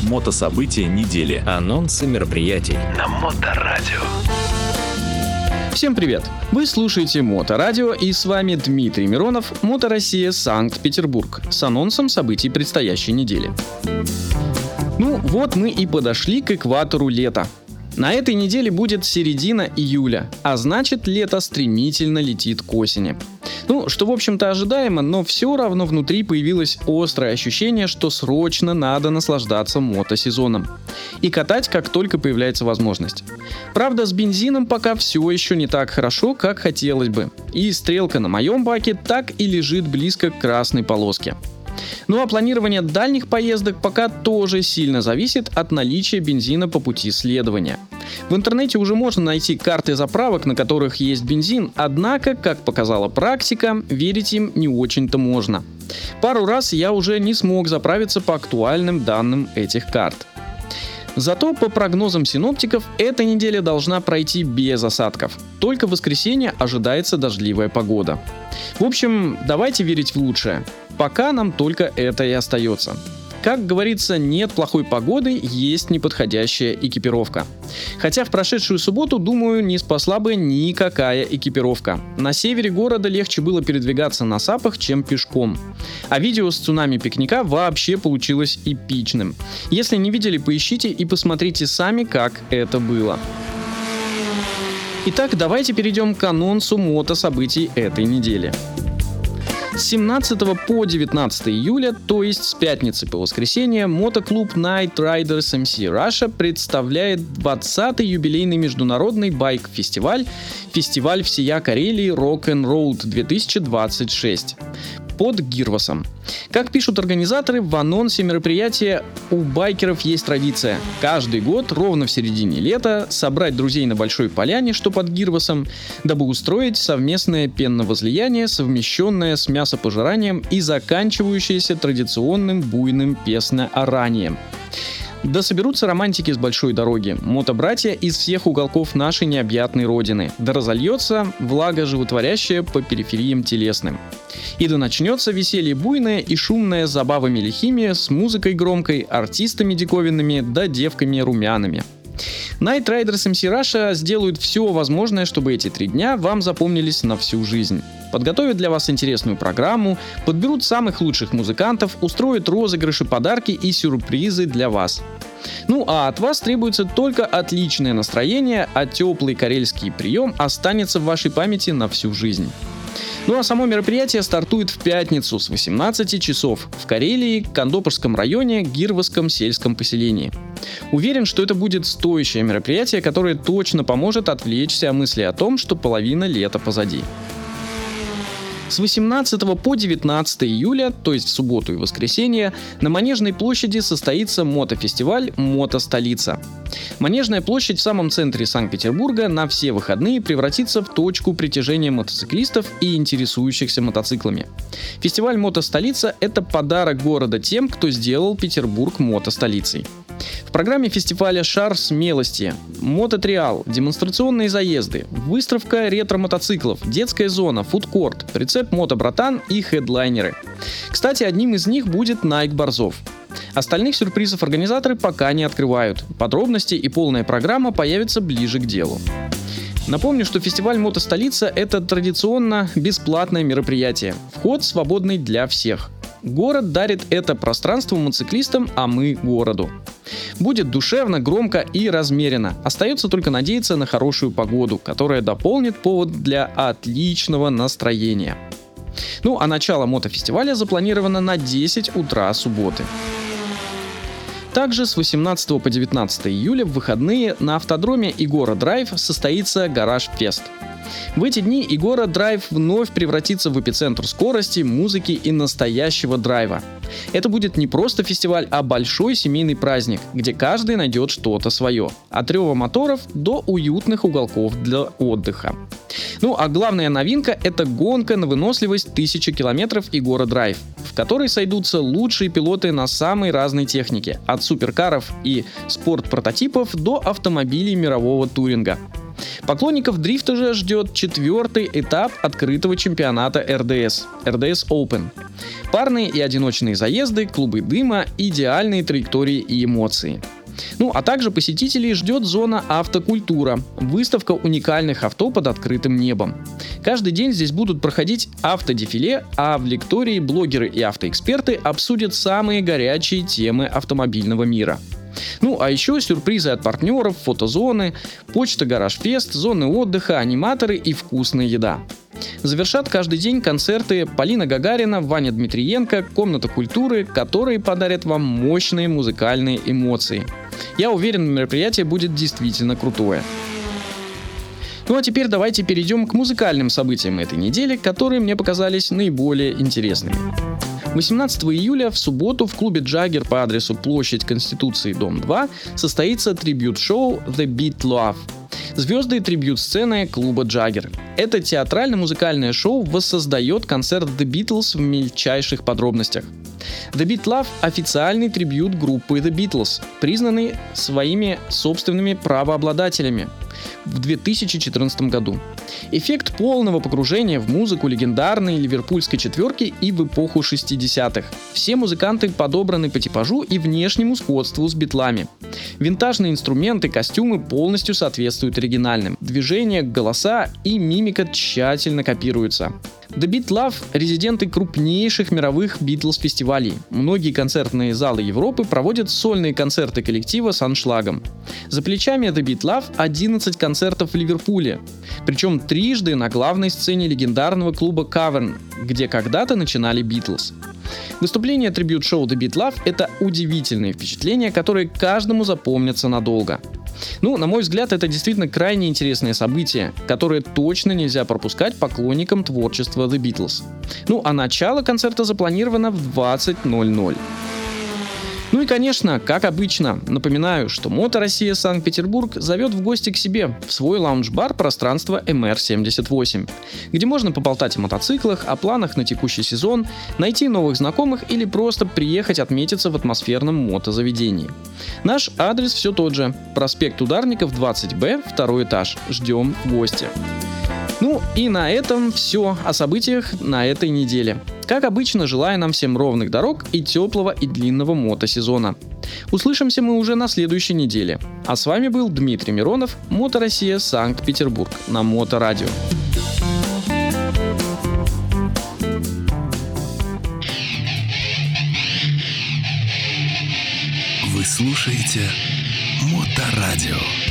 Мотособытия недели. Анонсы мероприятий На Моторадио. Всем привет! Вы слушаете Моторадио, и с вами Дмитрий Миронов, Мотороссия, Санкт-Петербург, с анонсом событий предстоящей недели. Ну вот мы и подошли к экватору лета. На этой неделе будет середина июля, а значит, лето стремительно летит к осени. Ну, что в общем-то ожидаемо, но все равно внутри появилось острое ощущение, что срочно надо наслаждаться мотосезоном и катать, как только появляется возможность. Правда, с бензином пока все еще не так хорошо, как хотелось бы, и стрелка на моем баке так и лежит близко к красной полоске. Ну а планирование дальних поездок пока тоже сильно зависит от наличия бензина по пути следования. В интернете уже можно найти карты заправок, на которых есть бензин, однако, как показала практика, верить им не очень-то можно. Пару раз я уже не смог заправиться по актуальным данным этих карт. Зато по прогнозам синоптиков, эта неделя должна пройти без осадков. Только в воскресенье ожидается дождливая погода. В общем, давайте верить в лучшее. Пока нам только это и остается. Как говорится, нет плохой погоды, есть неподходящая экипировка. Хотя в прошедшую субботу, думаю, не спасла бы никакая экипировка. На севере города легче было передвигаться на сапах, чем пешком. А видео с цунами-пикника вообще получилось эпичным. Если не видели, поищите и посмотрите сами, как это было. Итак, давайте перейдем к анонсу мотособытий этой недели. С 17 по 19 июля, то есть с пятницы по воскресенье, мотоклуб Night Riders MC Russia представляет 20-й юбилейный международный байк-фестиваль всея Карелии Rock'n'Road 2026 под Гирвасом. Как пишут организаторы, в анонсе мероприятия у байкеров есть традиция каждый год ровно в середине лета собрать друзей на большой поляне, что под Гирвасом, дабы устроить совместное пенновозлияние, совмещенное с мясопожиранием и заканчивающееся традиционным буйным песнооранием. Да соберутся романтики с большой дороги, мотобратья из всех уголков нашей необъятной родины, да разольется влага животворящая по перифериям телесным. И да начнется веселье буйное и шумное с забавами лихими, с музыкой громкой, артистами диковинными да девками румяными. Night Riders MC Russia сделают все возможное, чтобы эти 3 дня вам запомнились на всю жизнь. Подготовят для вас интересную программу, подберут самых лучших музыкантов, устроят розыгрыши, подарки и сюрпризы для вас. Ну а от вас требуется только отличное настроение, а теплый карельский прием останется в вашей памяти на всю жизнь. Ну а само мероприятие стартует в пятницу с 18 часов в Карелии, Кандопорском районе, Гирвасском сельском поселении. Уверен, что это будет стоящее мероприятие, которое точно поможет отвлечься от мысли о том, что половина лета позади. С 18 по 19 июля, то есть в субботу и воскресенье, на Манежной площади состоится мотофестиваль «Мотостолица». Манежная площадь в самом центре Санкт-Петербурга на все выходные превратится в точку притяжения мотоциклистов и интересующихся мотоциклами. Фестиваль «Мотостолица» — это подарок города тем, кто сделал Петербург мотостолицей. В программе фестиваля «Шар смелости», мототриал, демонстрационные заезды, выставка ретро-мотоциклов, детская зона, фудкорт, прицеп «Мотобратан» и хедлайнеры. Кстати, одним из них будет Nike Борзов. Остальных сюрпризов организаторы пока не открывают. Подробности и полная программа появятся ближе к делу. Напомню, что фестиваль «Мотостолица» — это традиционно бесплатное мероприятие. Вход свободный для всех. Город дарит это пространство мотоциклистам, а мы — городу. Будет душевно, громко и размеренно. Остается только надеяться на хорошую погоду, которая дополнит повод для отличного настроения. Ну а начало мотофестиваля запланировано на 10 утра субботы. Также с 18 по 19 июля в выходные на автодроме Игора Драйв состоится Гараж Фест. В эти дни Игора Драйв вновь превратится в эпицентр скорости, музыки и настоящего драйва. Это будет не просто фестиваль, а большой семейный праздник, где каждый найдет что-то свое. От рева моторов до уютных уголков для отдыха. Ну а главная новинка — это гонка на выносливость 1000 километров Игора Драйв, в которой сойдутся лучшие пилоты на самой разной технике, от суперкаров и спорт-прототипов до автомобилей мирового туринга. Поклонников дрифта же ждет 4-й этап открытого чемпионата РДС Open. Парные и одиночные заезды, клубы дыма, идеальные траектории и эмоции. А также посетителей ждет зона автокультура, выставка уникальных авто под открытым небом. Каждый день здесь будут проходить автодефиле, а в лектории блогеры и автоэксперты обсудят самые горячие темы автомобильного мира. А еще сюрпризы от партнеров, фотозоны, почта Гараж-фест, зоны отдыха, аниматоры и вкусная еда. Завершат каждый день концерты Полина Гагарина, Ваня Дмитриенко, Комната культуры, которые подарят вам мощные музыкальные эмоции. Я уверен, мероприятие будет действительно крутое. А теперь давайте перейдем к музыкальным событиям этой недели, которые мне показались наиболее интересными. 18 июля в субботу в клубе Джаггер по адресу Площадь Конституции, дом 2 состоится трибьют-шоу The Beat Love. Звезды трибьют-сцены клуба Джаггер. Это театрально-музыкальное шоу воссоздает концерт The Beatles в мельчайших подробностях. The Beat Love – официальный трибьют группы The Beatles, признанный своими собственными правообладателями в 2014 году. Эффект полного погружения в музыку легендарной ливерпульской четверки и в эпоху 60-х. Все музыканты подобраны по типажу и внешнему сходству с битлами. Винтажные инструменты, костюмы полностью соответствуют оригинальным. Движения, голоса и мимика тщательно копируются. The Beat Love – резиденты крупнейших мировых Битлз-фестивалей. Многие концертные залы Европы проводят сольные концерты коллектива с аншлагом. За плечами The Beat Love 11 концертов в Ливерпуле. Причем трижды на главной сцене легендарного клуба Cavern, где когда-то начинали Битлз. Выступление трибьют-шоу The Beat Love – это удивительные впечатления, которые каждому запомнятся надолго. На мой взгляд, это действительно крайне интересное событие, которое точно нельзя пропускать поклонникам творчества The Beatles. А начало концерта запланировано в 20:00. И, конечно, как обычно, напоминаю, что Moto Россия Санкт-Петербург зовет в гости к себе в свой лаунж-бар пространство MR78, где можно поболтать о мотоциклах, о планах на текущий сезон, найти новых знакомых или просто приехать отметиться в атмосферном мотозаведении. Наш адрес все тот же: проспект Ударников, 20Б, 2 этаж. Ждем в гости. И на этом все о событиях на этой неделе. Как обычно, желаю нам всем ровных дорог и теплого и длинного мотосезона. Услышимся мы уже на следующей неделе. А с вами был Дмитрий Миронов, Moto Россия Санкт-Петербург на Моторадио. Вы слушаете Моторадио.